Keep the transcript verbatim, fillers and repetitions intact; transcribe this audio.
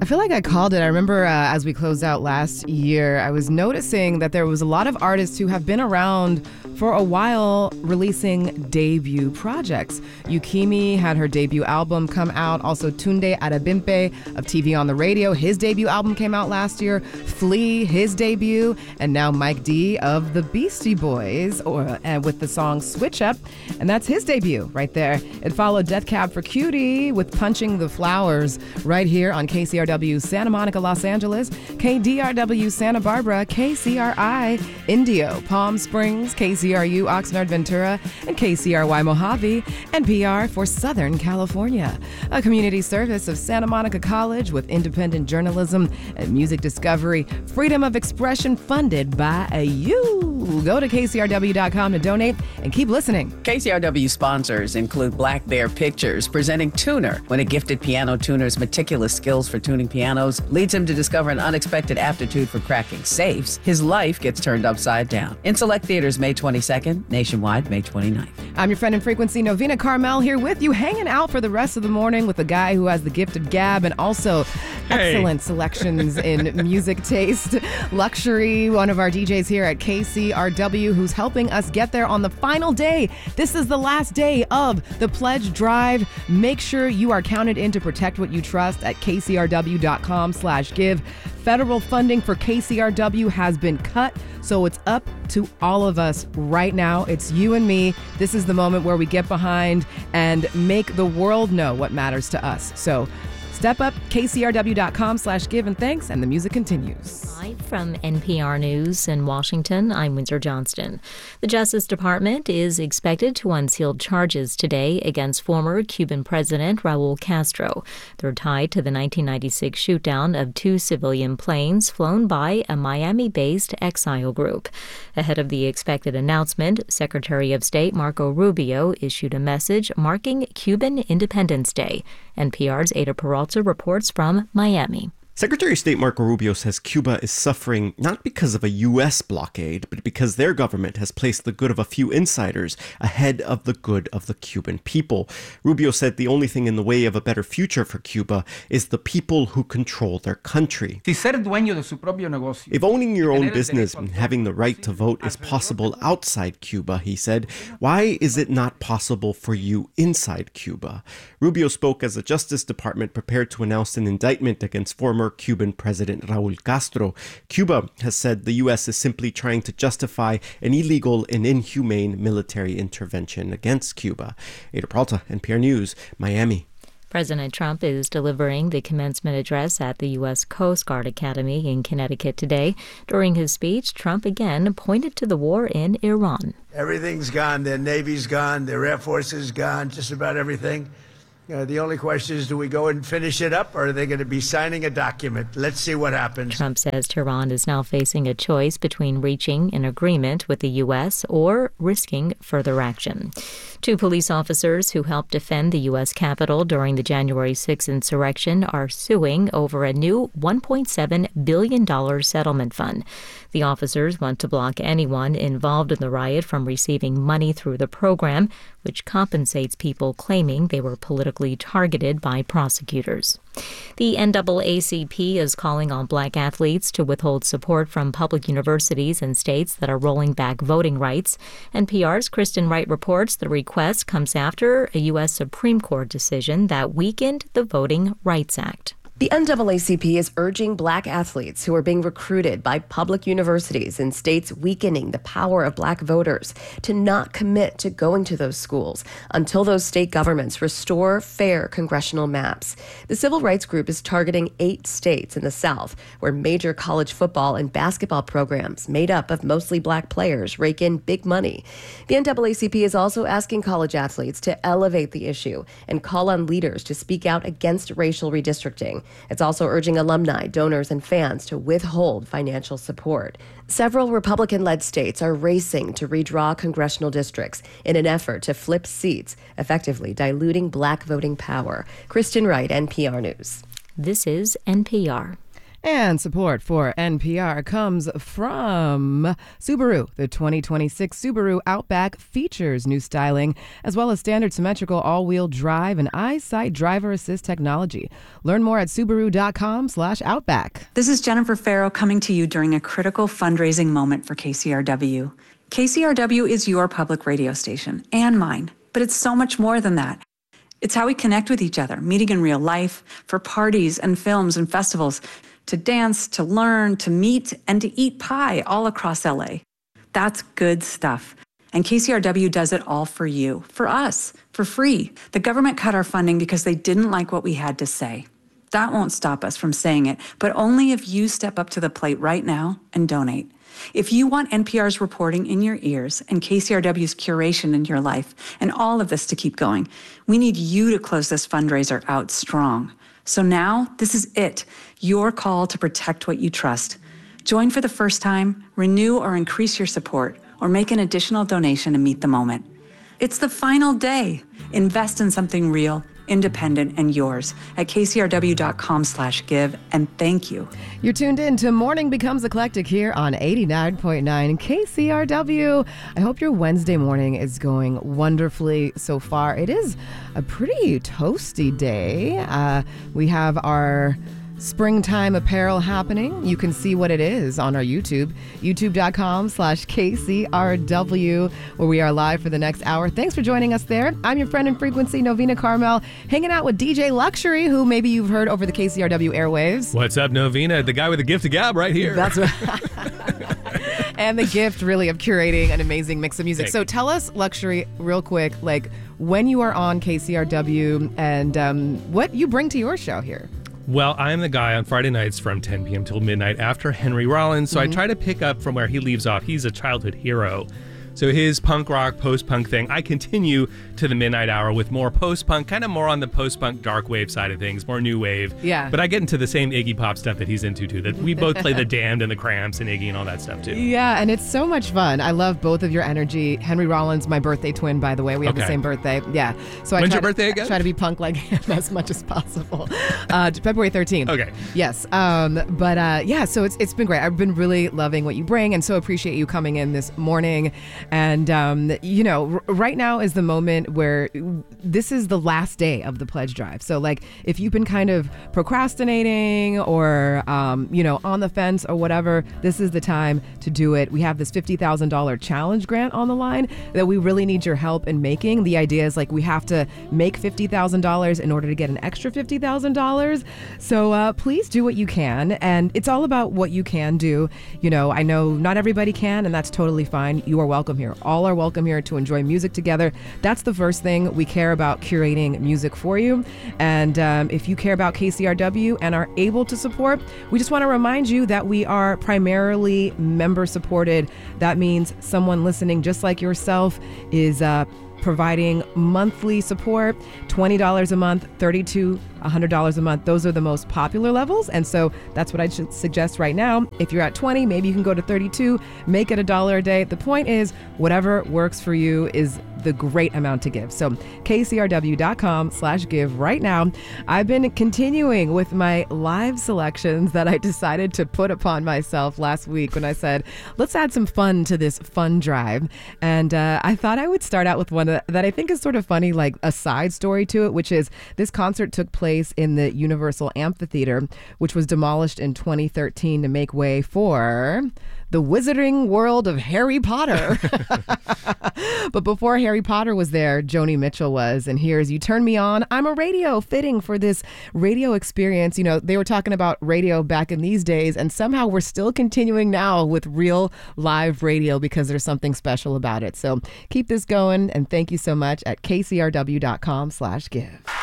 feel like I called it. I remember uh, as we closed out last year, I was noticing that there was a lot of artists who have been around for a while releasing debut projects. Yukimi had her debut album come out. Also, Tunde Adebimpe of T V on the Radio, his debut album came out last year. Flea, his debut. And now Mike D of the Beastie Boys or uh, with the song Switch Up. And that's his debut right there. It followed Death Cab for Cutie with Punching the Flowers right here on K C R W Santa Monica, Los Angeles, K D R W Santa Barbara, K C R I Indio, Palm Springs, K C R U Oxnard Ventura, and K C R Y Mojave, N P R for Southern California. A community service of Santa Monica College with independent journalism and music discovery, freedom of expression funded by you. Go to K C R W dot com to donate and keep listening. K C R W sponsors include Black Bear Pictures, presenting Tuner. When a gifted piano tuner's meticulous skills for tuning pianos leads him to discover an unexpected aptitude for cracking safes, his life gets turned upside down. In select theaters May twenty-second, nationwide May twenty-ninth. I'm your friend in frequency, Novena Carmel, here with you, hanging out for the rest of the morning with a guy who has the gift of gab and also hey. excellent selections in music taste. Luxury, one of our D Js here at K C R W, who's helping us get there on the final day. This is the last day of the pledge drive. Make sure you are counted in to protect what you trust at K C R W dot com slash give. Federal funding for K C R W has been cut, so it's up to all of us right now. It's you and me. This is the moment where we get behind and make the world know what matters to us. So step up, K C R W dot com slash give, and thanks, and the music continues. Live from N P R News in Washington, I'm Windsor Johnston. The Justice Department is expected to unseal charges today against former Cuban President Raul Castro. They're tied to the nineteen ninety-six shootdown of two civilian planes flown by a Miami-based exile group. Ahead of the expected announcement, Secretary of State Marco Rubio issued a message marking Cuban Independence Day. N P R's Ada Peralta reports from Miami. Secretary of State Marco Rubio says Cuba is suffering not because of a U S blockade, but because their government has placed the good of a few insiders ahead of the good of the Cuban people. Rubio said the only thing in the way of a better future for Cuba is the people who control their country. If owning your own business and having the right to vote is possible outside Cuba, he said, why is it not possible for you inside Cuba? Rubio spoke as the Justice Department prepared to announce an indictment against former Cuban President Raul Castro. Cuba has said the U S is simply trying to justify an illegal and inhumane military intervention against Cuba. Ada Peralta, N P R News, Miami. President Trump is delivering the commencement address at the U S Coast Guard Academy in Connecticut today. During his speech, Trump again pointed to the war in Iran. Everything's gone. Their Navy's gone. Their Air Force is gone. Just about everything. Uh, the only question is, do we go and finish it up, or are they going to be signing a document? Let's see what happens. Trump says Tehran is now facing a choice between reaching an agreement with the U S or risking further action. Two police officers who helped defend the U S Capitol during the January sixth insurrection are suing over a new one point seven billion dollars settlement fund. The officers want to block anyone involved in the riot from receiving money through the program, which compensates people claiming they were politically targeted by prosecutors. The N double A C P is calling on black athletes to withhold support from public universities and states that are rolling back voting rights. N P R's Kristen Wright reports the request comes after a U S Supreme Court decision that weakened the Voting Rights Act. The N double A C P is urging black athletes who are being recruited by public universities in states weakening the power of black voters to not commit to going to those schools until those state governments restore fair congressional maps. The civil rights group is targeting eight states in the South where major college football and basketball programs made up of mostly black players rake in big money. The N double A C P is also asking college athletes to elevate the issue and call on leaders to speak out against racial redistricting. It's also urging alumni, donors, and fans to withhold financial support. Several Republican-led states are racing to redraw congressional districts in an effort to flip seats, effectively diluting black voting power. Kristen Wright, N P R News. This is N P R. And support for N P R comes from Subaru. The twenty twenty-six Subaru Outback features new styling, as well as standard symmetrical all-wheel drive and EyeSight driver assist technology. Learn more at Subaru.com slash Outback. This is Jennifer Farrow coming to you during a critical fundraising moment for K C R W. K C R W is your public radio station, and mine, but it's so much more than that. It's how we connect with each other, meeting in real life, for parties and films and festivals, to dance, to learn, to meet, and to eat pie all across L A. That's good stuff. And K C R W does it all for you, for us, for free. The government cut our funding because they didn't like what we had to say. That won't stop us from saying it, but only if you step up to the plate right now and donate. If you want N P R's reporting in your ears and K C R W's curation in your life and all of this to keep going, we need you to close this fundraiser out strong. So now, this is it, your call to protect what you trust. Join for the first time, renew or increase your support, or make an additional donation to meet the moment. It's the final day. Invest in something real, independent, and yours at kcrw.com slash give, and thank you. You're tuned in to Morning Becomes Eclectic here on eighty-nine point nine K C R W. I hope your Wednesday morning is going wonderfully so far. It is a pretty toasty day. Uh, we have our springtime apparel happening. You can see what it is on our YouTube, youtube.com slash KCRW, where we are live for the next hour. Thanks for joining us there. I'm your friend in frequency, Novena Carmel, hanging out with D J Luxury, who maybe you've heard over the K C R W airwaves. What's up, Novena? The guy with the gift of gab right here. That's right. And the gift, really, of curating an amazing mix of music. Thank so you. Tell us, Luxury, real quick, like when you are on K C R W and um, what you bring to your show here. Well, I'm the guy on Friday nights from ten p.m. till midnight after Henry Rollins, so mm-hmm. I try to pick up from where he leaves off. He's a childhood hero. So his punk rock, post-punk thing, I continue to the midnight hour with more post-punk, kind of more on the post-punk dark wave side of things, more new wave. Yeah. But I get into the same Iggy Pop stuff that he's into, too, that we both play the Damned and the Cramps and Iggy and all that stuff, too. Yeah, and it's so much fun. I love both of your energy. Henry Rollins, my birthday twin, by the way. We have Okay. the same birthday. Yeah. So I When's try your birthday to, again? try to be punk like him as much as possible. Uh, February thirteenth. Okay. Yes. Um, but uh, yeah, so it's it's been great. I've been really loving what you bring, and so appreciate you coming in this morning. And um, you know, r- right now is the moment where this is the last day of the pledge drive. So like, if you've been kind of procrastinating or um, you know, on the fence or whatever, this is the time to do it. We have this fifty thousand dollars challenge grant on the line that we really need your help in making. The idea is like we have to make fifty thousand dollars in order to get an extra fifty thousand dollars. So uh, please do what you can. And it's all about what you can do. You know, I know not everybody can, and that's totally fine. You are welcome here. All are welcome here to enjoy music together. That's the first thing. We care about curating music for you. And um, if you care about K C R W and are able to support, we just want to remind you that we are primarily member supported. That means someone listening just like yourself is uh, providing monthly support, twenty dollars a month, thirty-two dollars, one hundred dollars a month. Those are the most popular levels. And so that's what I should suggest right now. If you're at twenty, maybe you can go to thirty-two, make it a dollar a day. The point is, whatever works for you is the great amount to give. So kcrw.com slash give right now. I've been continuing with my live selections that I decided to put upon myself last week when I said, let's add some fun to this fun drive. And uh, I thought I would start out with one that, that I think is sort of funny, like a side story to it, which is this concert took place in the Universal Amphitheater, which was demolished in twenty thirteen to make way for the Wizarding World of Harry Potter. But before Harry Potter was there, Joni Mitchell was. And here's You Turn Me On, I'm a Radio, fitting for this radio experience. You know, they were talking about radio back in these days, and somehow we're still continuing now with real live radio because there's something special about it. So keep this going, and thank you so much at kcrw.com slash give.